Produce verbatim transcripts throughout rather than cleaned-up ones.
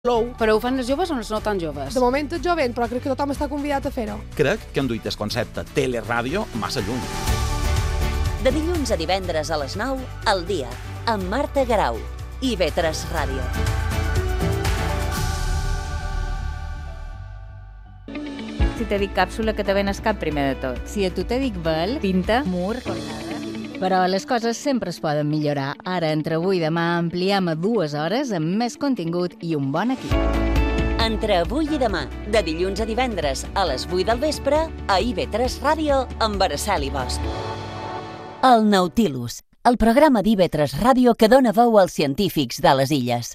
L'ou. Però ho fan els joves o no tan joves? De moment és jovent, però crec que tothom està convidat a fer-ho. Crec que han duit el concepte teleràdio massa lluny. De dilluns a divendres a les nou, al dia, amb Marta Garau i I V tres Ràdio. Si te dic càpsula, que te venes cap primer de tot. Si a tu te dic vel, Pinta, mur, cornada... Però les coses sempre es poden millorar. Ara, entre avui i demà, ampliem a dues hores amb més contingut i un bon equip. Entre avui i demà, de dilluns a divendres a les vuit del vespre, a I V tres Ràdio amb Araceli Bosch. El Nautilus, el programa d'I V tres Ràdio que dona veu als científics de les illes.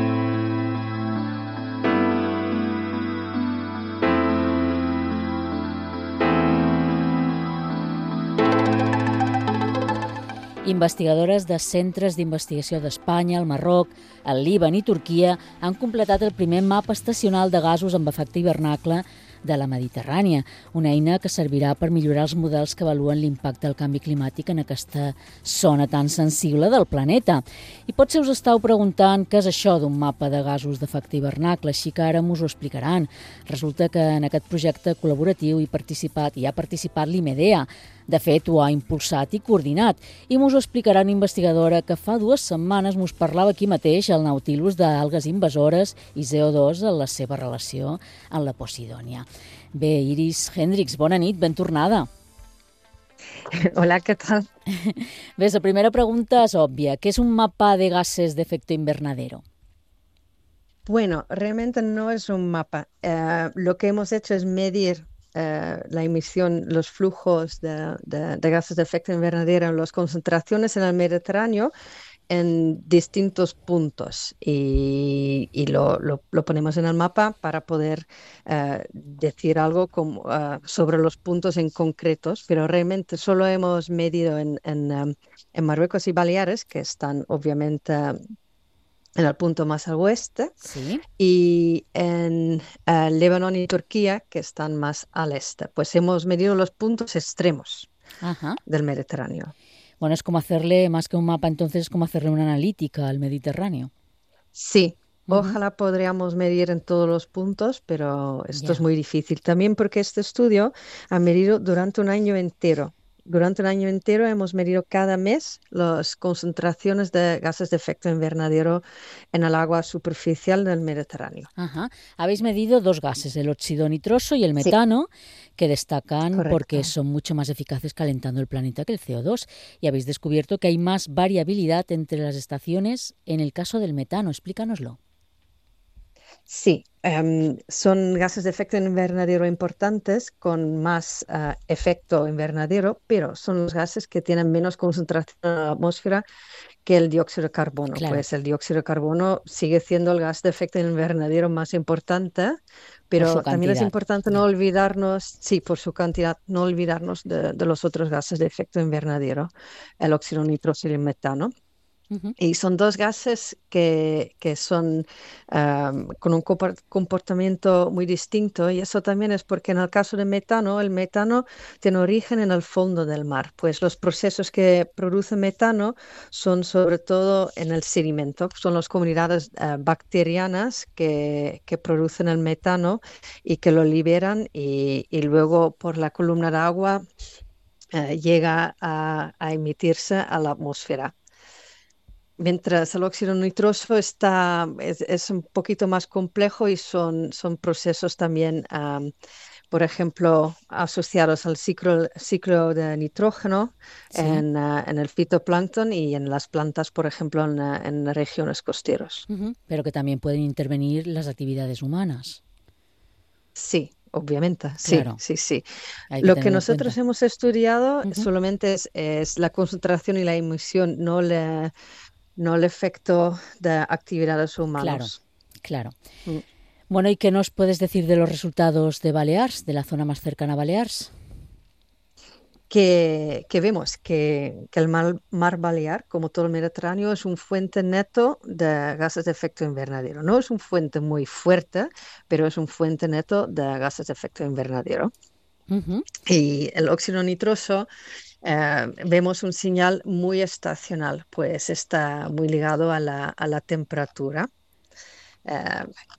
Investigadores de centres d'investigació d'Espanya, el Marroc, el Líban i Turquia han completat el primer mapa estacional de gasos amb efecte hivernacle de la Mediterrània, una eina que servirà per millorar els models que avaluen l'impacte del canvi climàtic en aquesta zona tan sensible del planeta. I potser us estàu preguntant què és això d'un mapa de gasos d'efecte hivernacle, així que ara m'us ho explicaran. Resulta que en aquest projecte col·laboratiu hi, participat, hi ha participat l'I M E D E A. De fet, ho ha impulsat i coordinat. I m'us ho explicarà una investigadora que fa dues setmanes m'us parlava aquí mateix al Nautilus d'algues invasores i C O dos en la seva relació amb la Posidònia. Bé, Iris Hendricks, bona nit, ben tornada. Hola, ¿qué tal? Bé, la primera pregunta és òbvia. ¿Qué es un mapa de gases de efecto invernadero? Bueno, realmente no es un mapa. Uh, lo que hemos hecho es medir Uh, la emisión, los flujos de, de, de gases de efecto invernadero, las concentraciones en el Mediterráneo en distintos puntos y, y lo, lo, lo ponemos en el mapa para poder uh, decir algo como, uh, sobre los puntos en concretos, pero realmente solo hemos medido en, en, um, en Marruecos y Baleares, que están obviamente uh, en el punto más al oeste, sí, y en uh, Líbano y Turquía, que están más al este. Pues hemos medido los puntos extremos Ajá. del Mediterráneo. Bueno, es como hacerle, más que un mapa, entonces es como hacerle una analítica al Mediterráneo. Sí, uh-huh. Ojalá podríamos medir en todos los puntos, pero esto yeah. es muy difícil. También porque este estudio ha medido durante un año entero. Durante un año entero hemos medido cada mes las concentraciones de gases de efecto invernadero en el agua superficial del Mediterráneo. Ajá. Habéis medido dos gases, el óxido nitroso y el metano, sí. que destacan Correcto. Porque son mucho más eficaces calentando el planeta que el C O dos. Y habéis descubierto que hay más variabilidad entre las estaciones en el caso del metano. Explícanoslo. Sí, um, son gases de efecto invernadero importantes con más uh, efecto invernadero, pero son los gases que tienen menos concentración en la atmósfera que el dióxido de carbono. Claro. Pues el dióxido de carbono sigue siendo el gas de efecto invernadero más importante, pero también es importante no olvidarnos, sí, por su cantidad, no olvidarnos de, de los otros gases de efecto invernadero, el óxido nitroso y el metano. Uh-huh. Y son dos gases que, que son um, con un comportamiento muy distinto, y eso también es porque en el caso del metano, el metano tiene origen en el fondo del mar, pues los procesos que produce metano son sobre todo en el sedimento, son las comunidades uh, bacterianas que, que producen el metano y que lo liberan y, y luego por la columna de agua uh, llega a, a emitirse a la atmósfera. Mientras el óxido nitroso está, es, es un poquito más complejo y son, son procesos también, um, por ejemplo, asociados al ciclo, ciclo de nitrógeno sí. en, uh, en el fitoplancton y en las plantas, por ejemplo, en, uh, en regiones costeras. Uh-huh. Pero que también pueden intervenir las actividades humanas. Sí. Obviamente, sí, claro. sí, sí. Hay que Lo que nosotros cuenta. hemos estudiado uh-huh. solamente es, es la concentración y la emisión, no le... no el efecto de actividades humanas. Claro, claro. Mm. Bueno, ¿y qué nos puedes decir de los resultados de Balears, de la zona más cercana a Balears? Que, que vemos que, que el mar, mar Balear, como todo el Mediterráneo, es un fuente neto de gases de efecto invernadero. No es un fuente muy fuerte, pero es un fuente neto de gases de efecto invernadero. Uh-huh. Y el óxido nitroso eh, vemos un señal muy estacional, pues está muy ligado a la, a la temperatura. eh,